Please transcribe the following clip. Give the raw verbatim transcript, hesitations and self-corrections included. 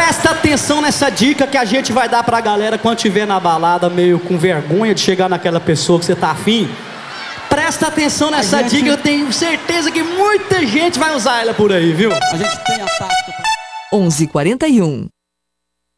Presta atenção nessa dica que a gente vai dar pra galera quando tiver na balada meio com vergonha de chegar naquela pessoa que você tá afim. Presta atenção nessa gente... dica, eu tenho certeza que muita gente vai usar ela por aí, viu? A gente tem a tática pra... onze e quarenta e um